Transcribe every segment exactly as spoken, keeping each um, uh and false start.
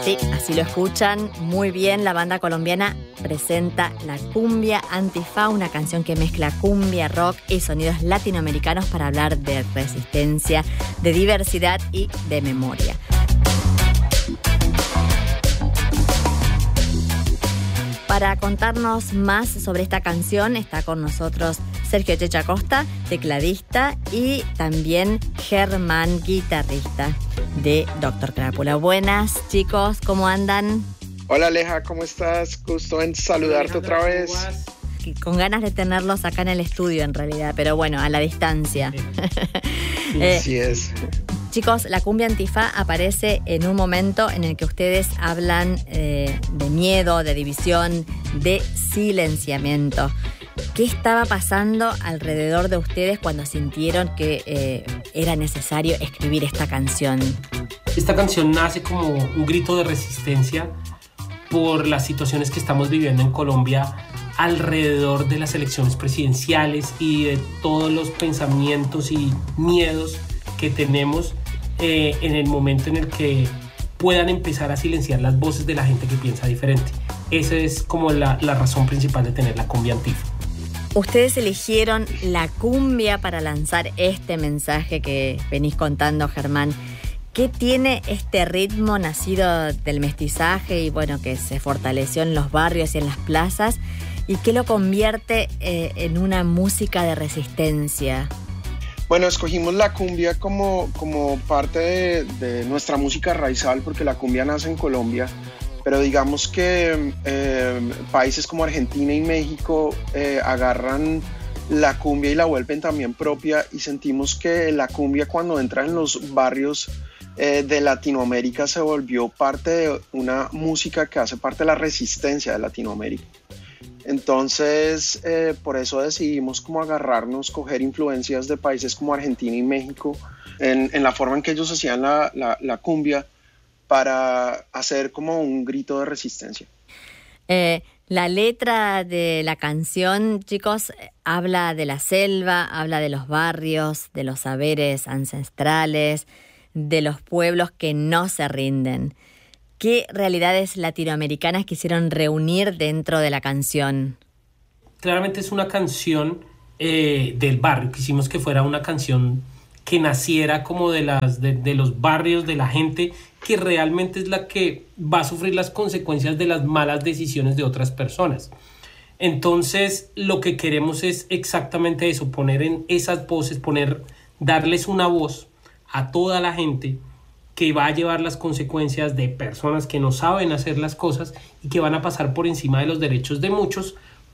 Sí, así lo escuchan muy bien. La banda colombiana presenta La Cumbia Antifa, una canción que mezcla cumbia, rock y sonidos latinoamericanos para hablar de resistencia, de diversidad y de memoria. Para contarnos más sobre esta canción está con nosotros Sergio Checha Costa, tecladista, y también Germán, guitarrista de Doctor Crápula. Buenas, chicos, ¿cómo andan? Hola, Aleja, ¿cómo estás? Gusto en saludarte otra vez. Con ganas de tenerlos acá en el estudio, en realidad, pero bueno, a la distancia. eh, Así es. Chicos, La Cumbia Antifa aparece en un momento en el que ustedes hablan eh, de miedo, de división, de silenciamiento. ¿Qué estaba pasando alrededor de ustedes cuando sintieron que eh, era necesario escribir esta canción? Esta canción nace como un grito de resistencia por las situaciones que estamos viviendo en Colombia alrededor de las elecciones presidenciales y de todos los pensamientos y miedos que tenemos eh, en el momento en el que puedan empezar a silenciar las voces de la gente que piensa diferente. Esa es como la, la razón principal de tener La Cumbia Antifa. Ustedes eligieron la cumbia para lanzar este mensaje que venís contando, Germán. ¿Qué tiene este ritmo nacido del mestizaje y bueno, que se fortaleció en los barrios y en las plazas? ¿Y qué lo convierte eh, en una música de resistencia? Bueno, escogimos la cumbia como, como parte de, de nuestra música raizal, porque la cumbia nace en Colombia, pero digamos que eh, países como Argentina y México eh, agarran la cumbia y la vuelven también propia, y sentimos que la cumbia, cuando entra en los barrios eh, de Latinoamérica, se volvió parte de una música que hace parte de la resistencia de Latinoamérica. Entonces, eh, por eso decidimos como agarrarnos, coger influencias de países como Argentina y México en, en la forma en que ellos hacían la, la, la cumbia, para hacer como un grito de resistencia. Eh, la letra de la canción, chicos, habla de la selva, habla de los barrios, de los saberes ancestrales, de los pueblos que no se rinden. ¿Qué realidades latinoamericanas quisieron reunir dentro de la canción? Claramente es una canción eh, del barrio. Quisimos que fuera una canción que naciera como de, las, de, de los barrios, de la gente que realmente es la que va a sufrir las consecuencias de las malas decisiones de otras personas. Entonces, lo que queremos es exactamente eso, poner en esas voces, poner, darles una voz a toda la gente que va a llevar las consecuencias de personas que no saben hacer las cosas y que van a pasar por encima de los derechos de muchos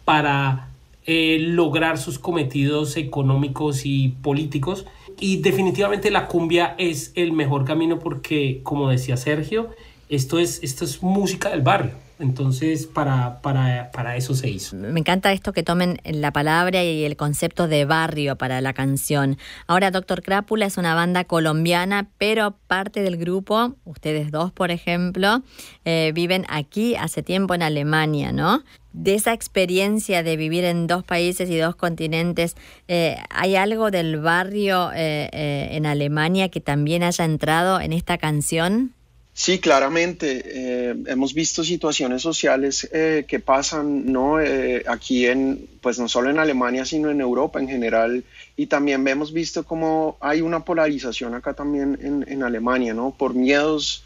para eh, lograr sus cometidos económicos y políticos. Y definitivamente la cumbia es el mejor camino porque, como decía Sergio, esto es, esto es música del barrio. Entonces, para, para, para eso se hizo. Me encanta esto que tomen la palabra y el concepto de barrio para la canción. Ahora, Doctor Crápula es una banda colombiana, pero parte del grupo, ustedes dos, por ejemplo, eh, viven aquí hace tiempo en Alemania, ¿no? De esa experiencia de vivir en dos países y dos continentes, eh, ¿hay algo del barrio eh, eh, en Alemania que también haya entrado en esta canción? Sí, claramente. Eh, hemos visto situaciones sociales eh, que pasan, ¿no? Eh, aquí en, pues no solo en Alemania, sino en Europa en general, y también hemos visto cómo hay una polarización acá también en, en Alemania, ¿no? Por miedos,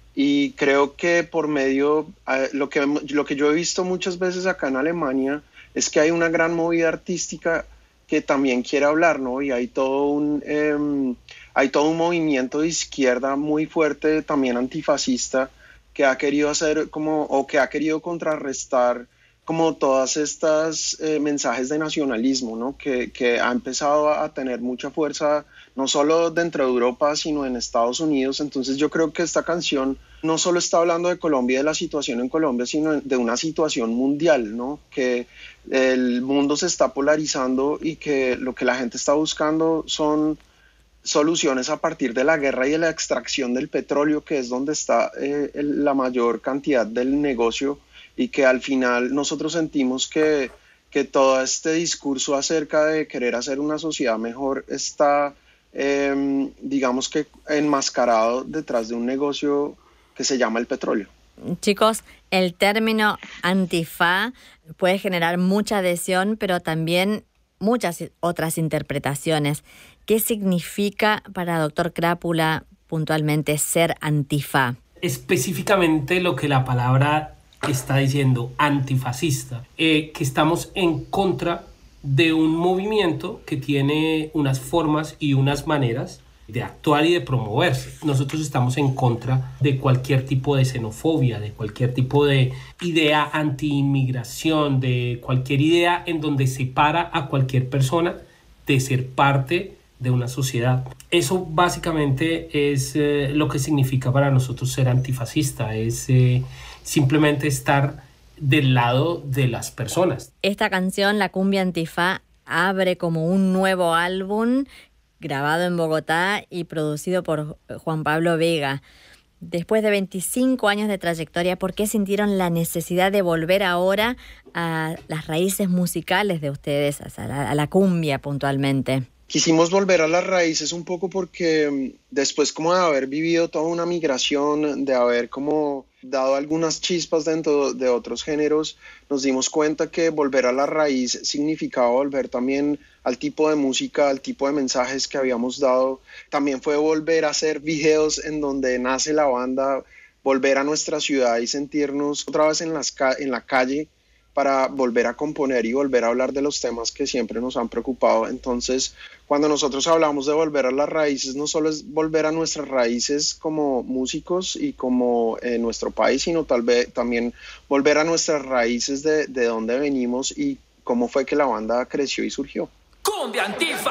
y creo que por medio, eh, lo que, lo que yo he visto muchas veces acá en Alemania es que hay una gran movida artística que también quiere hablar, ¿no? Y hay todo un... Eh, Hay todo un movimiento de izquierda muy fuerte, también antifascista, que ha querido hacer como, o que ha querido contrarrestar como todas estas eh, mensajes de nacionalismo, ¿no? Que, que ha empezado a tener mucha fuerza, no solo dentro de Europa, sino en Estados Unidos. Entonces yo creo que esta canción no solo está hablando de Colombia y de la situación en Colombia, sino de una situación mundial, ¿no? Que el mundo se está polarizando y que lo que la gente está buscando son soluciones a partir de la guerra y de la extracción del petróleo, que es donde está eh, el, la mayor cantidad del negocio, y que al final nosotros sentimos que, que todo este discurso acerca de querer hacer una sociedad mejor está, eh, digamos que enmascarado detrás de un negocio que se llama el petróleo. Chicos, el término antifa puede generar mucha adhesión, pero también muchas otras interpretaciones. ¿Qué significa para doctor Crápula puntualmente ser antifa? Específicamente lo que la palabra está diciendo, antifascista, eh, que estamos en contra de un movimiento que tiene unas formas y unas maneras de actuar y de promoverse. Nosotros estamos en contra de cualquier tipo de xenofobia, de cualquier tipo de idea anti-inmigración, de cualquier idea en donde separa a cualquier persona de ser parte de una sociedad. Eso básicamente es eh, lo que significa para nosotros ser antifascista, es eh, simplemente estar del lado de las personas. Esta canción, La Cumbia Antifa, abre como un nuevo álbum grabado en Bogotá y producido por Juan Pablo Vega. Después de veinticinco años de trayectoria, ¿por qué sintieron la necesidad de volver ahora a las raíces musicales de ustedes, a la, a la cumbia puntualmente? Quisimos volver a las raíces un poco porque después como de haber vivido toda una migración, de haber como dado algunas chispas dentro de otros géneros, nos dimos cuenta que volver a la raíz significaba volver también al tipo de música, al tipo de mensajes que habíamos dado. También fue volver a hacer videos en donde nace la banda, volver a nuestra ciudad y sentirnos otra vez en, las ca- en la calle, para volver a componer y volver a hablar de los temas que siempre nos han preocupado. Entonces, cuando nosotros hablamos de volver a las raíces, no solo es volver a nuestras raíces como músicos y como en nuestro país, sino tal vez también volver a nuestras raíces de, de dónde venimos y cómo fue que la banda creció y surgió. ¡Cumbia Antifa!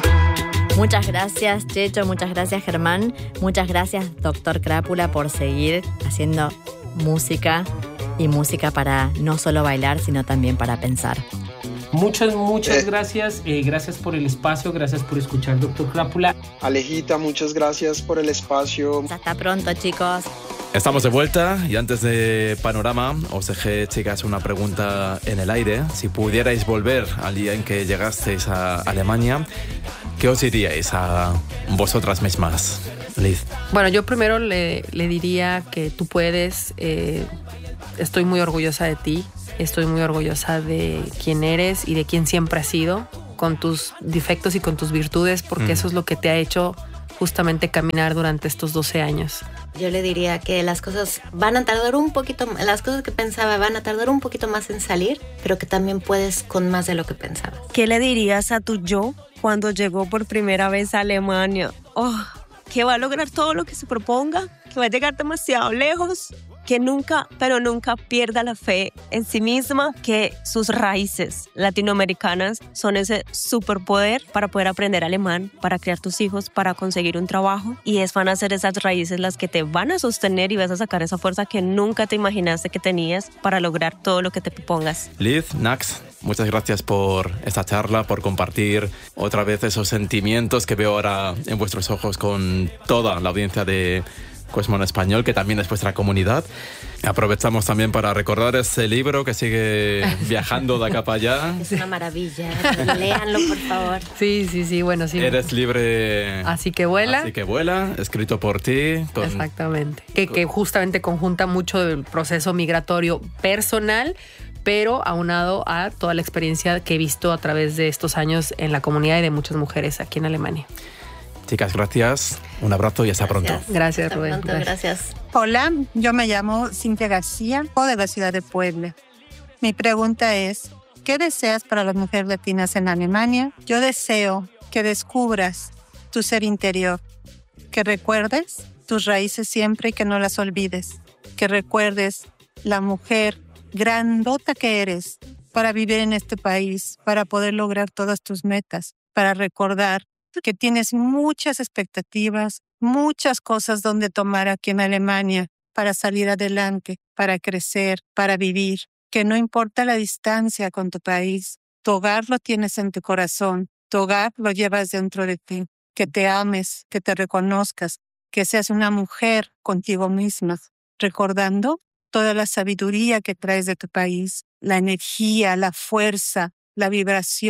Muchas gracias, Checho, muchas gracias, Germán, muchas gracias, doctor Crápula, por seguir haciendo música y música para no solo bailar, sino también para pensar. Muchas, muchas Eh, gracias. Eh, gracias por el espacio, gracias por escuchar, doctor Crápula. Alejita, muchas gracias por el espacio. Hasta pronto, chicos. Estamos de vuelta y antes de Panorama os dejé, chicas, una pregunta en el aire. Si pudierais volver al día en que llegasteis a Alemania, ¿qué os diríais a vosotras mismas? Liz. Bueno, yo primero le, le diría que tú puedes. Eh, estoy muy orgullosa de ti. Estoy muy orgullosa de quién eres y de quién siempre has sido, con tus defectos y con tus virtudes, porque mm. eso es lo que te ha hecho justamente caminar durante estos doce años. Yo le diría que las cosas van a tardar un poquito, las cosas que pensaba van a tardar un poquito más en salir, pero que también puedes con más de lo que pensabas. ¿Qué le dirías a tu yo cuando llegó por primera vez a Alemania? Oh, que va a lograr todo lo que se proponga, que va a llegar demasiado lejos, que nunca, pero nunca pierda la fe en sí misma, que sus raíces latinoamericanas son ese superpoder para poder aprender alemán, para criar tus hijos, para conseguir un trabajo, y es van a ser esas raíces las que te van a sostener y vas a sacar esa fuerza que nunca te imaginaste que tenías para lograr todo lo que te propongas. Liz, Nax, muchas gracias por esta charla, por compartir otra vez esos sentimientos que veo ahora en vuestros ojos con toda la audiencia de Cosmo en Español, que también es vuestra comunidad. Aprovechamos también para recordar ese libro que sigue viajando de acá para allá. Es una maravilla, léanlo por favor. Sí, sí, sí, bueno, sí. Eres libre. Así que vuela. Así que vuela, escrito por ti. Con... Exactamente. Que, que justamente conjunta mucho del proceso migratorio personal, pero aunado a toda la experiencia que he visto a través de estos años en la comunidad y de muchas mujeres aquí en Alemania. Chicas, gracias. Un abrazo y hasta Gracias. pronto. Gracias, Hasta Rubén. pronto, gracias. Hola, yo me llamo Cintia García, de la ciudad de Puebla. Mi pregunta es, ¿qué deseas para las mujeres latinas en Alemania? Yo deseo que descubras tu ser interior, que recuerdes tus raíces siempre y que no las olvides, que recuerdes la mujer grandota que eres para vivir en este país, para poder lograr todas tus metas, para recordar que tienes muchas expectativas, muchas cosas donde tomar aquí en Alemania para salir adelante, para crecer, para vivir, que no importa la distancia con tu país, tu hogar lo tienes en tu corazón, tu hogar lo llevas dentro de ti, que te ames, que te reconozcas, que seas una mujer contigo misma, recordando toda la sabiduría que traes de tu país, la energía, la fuerza, la vibración,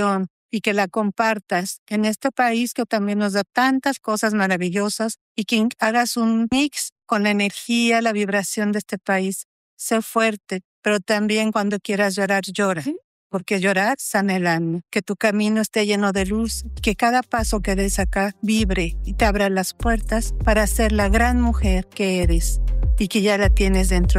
y que la compartas en este país que también nos da tantas cosas maravillosas y que hagas un mix con la energía, la vibración de este país. Sé fuerte, pero también cuando quieras llorar, llora. Porque llorar sana el alma, que tu camino esté lleno de luz, que cada paso que des acá vibre y te abra las puertas para ser la gran mujer que eres y que ya la tienes dentro